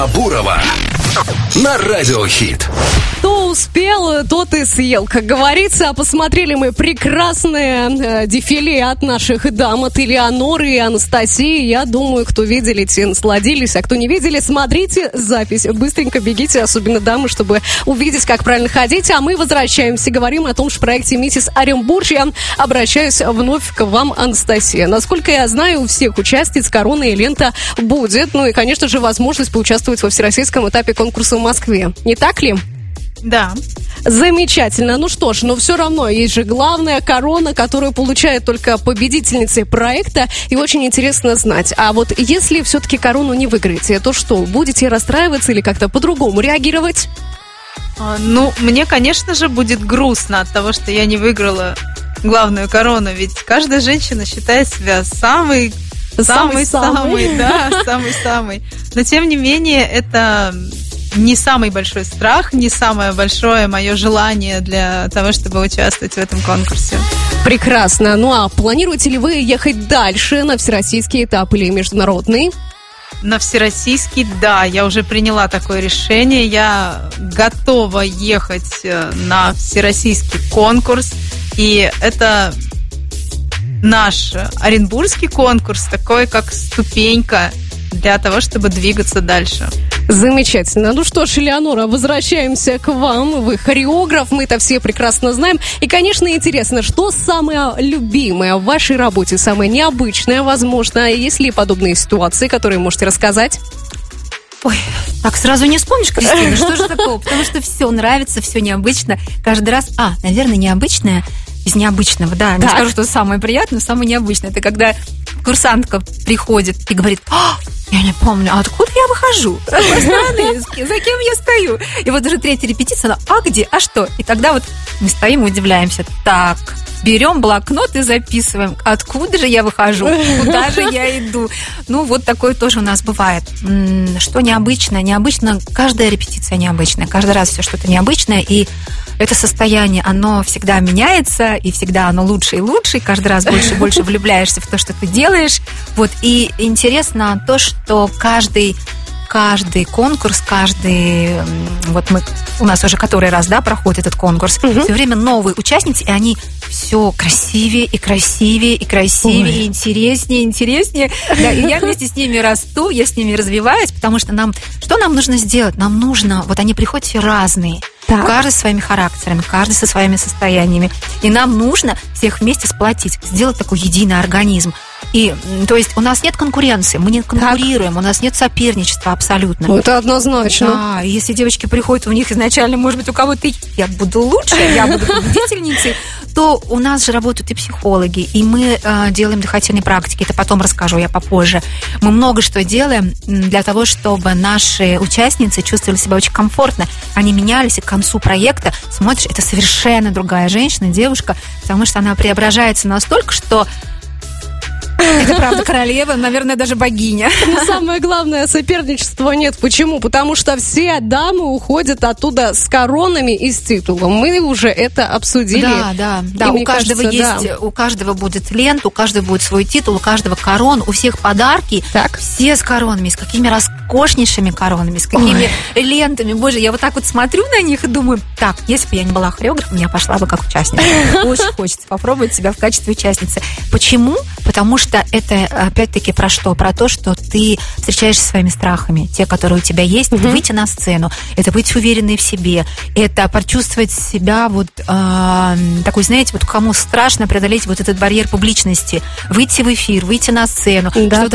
Бурова на Радиохит. Кто успел, тот и съел, как говорится. Посмотрели мы прекрасное дефиле от наших дам, от Элеоноры и Анастасии. Я думаю, кто видели, те насладились, а кто не видели, смотрите запись. Быстренько бегите, особенно дамы, чтобы увидеть, как правильно ходить. А мы возвращаемся, говорим о том же проекте «Миссис Оренбург». Я обращаюсь вновь к вам, Анастасия. Насколько я знаю, у всех участниц корона и лента будет. Ну и, конечно же, возможность поучаствовать во всероссийском этапе конкурса в Москве. Не так ли? Да. Замечательно. Ну что ж, но все равно есть же главная корона, которую получает только победительницы проекта. И очень интересно знать. А вот если все-таки корону не выиграете, то что, будете расстраиваться или как-то по-другому реагировать? Ну, мне, конечно же, будет грустно от того, что я не выиграла главную корону. Ведь каждая женщина считает себя самой. Но, тем не менее, это не самый большой страх, не самое большое мое желание для того, чтобы участвовать в этом конкурсе. Прекрасно. Ну а планируете ли вы ехать дальше на всероссийский этап или международный? На всероссийский, да, я уже приняла такое решение. Я готова ехать на всероссийский конкурс. И это наш оренбургский конкурс, такой как ступенька для того, чтобы двигаться дальше. Замечательно. Ну что ж, Элеонора, возвращаемся к вам. Вы хореограф, мы это все прекрасно знаем. И, конечно, интересно, что самое любимое в вашей работе, самое необычное, возможно? Есть ли подобные ситуации, которые можете рассказать? Ой, так сразу не вспомнишь, Кристина, что же такого? Потому что все нравится, все необычно. Каждый раз, наверное, необычное из необычного, да. Не скажу, что самое приятное, но самое необычное. Это когда курсантка приходит и говорит: я не помню, откуда я выхожу? С какой стороны? За кем я стою? И вот уже третья репетиция, она: где? А что? И тогда вот мы стоим и удивляемся. Так, берем блокнот и записываем. Откуда же я выхожу? Куда же я иду? Ну, вот такое тоже у нас бывает. Что необычно? Необычно, каждая репетиция необычная. Каждый раз все что-то необычное. И это состояние, оно всегда меняется, и всегда оно лучше и лучше, и каждый раз больше и больше влюбляешься в то, что ты делаешь. Вот, и интересно то, что каждый конкурс, у нас уже который раз, да, проходит этот конкурс, все время новые участницы, и они все красивее и красивее и красивее, и интереснее. Да, и я вместе с ними расту, я с ними развиваюсь, потому что что нам нужно сделать? Нам нужно, вот они приходят все разные, каждый со своими характерами, каждый со своими состояниями, и нам нужно всех вместе сплотить, сделать такой единый организм. И, то есть, у нас нет конкуренции, мы не конкурируем, у нас нет соперничества абсолютно. Ну, это однозначно. Да, если девочки приходят, у них изначально, может быть, у кого-то я буду лучше, я буду победительницей, то у нас же работают и психологи, и мы делаем дыхательные практики, это потом расскажу я попозже. Мы много что делаем для того, чтобы наши участницы чувствовали себя очень комфортно. Они менялись, и к концу проекта смотришь, это совершенно другая женщина, девушка, потому что она преображается настолько, что это правда королева, наверное, даже богиня. Но самое главное, соперничества нет. Почему? Потому что все дамы уходят оттуда с коронами и с титулом. Мы уже это обсудили. Да. У каждого у каждого будет лента, у каждого будет свой титул, у каждого корон, у всех подарки. Так. Все с коронами, с какими роскошнейшими коронами, с какими лентами. Боже, я вот так вот смотрю на них и думаю: так, если бы я не была хореографом, я пошла бы как участница. Очень хочется попробовать себя в качестве участницы. Почему? Потому что это, опять-таки, про что? Про то, что ты встречаешься со своими страхами, те, которые у тебя есть, это выйти на сцену, это быть уверенной в себе, это почувствовать себя вот такой, знаете, вот кому страшно преодолеть вот этот барьер публичности, выйти в эфир, выйти на сцену, что-то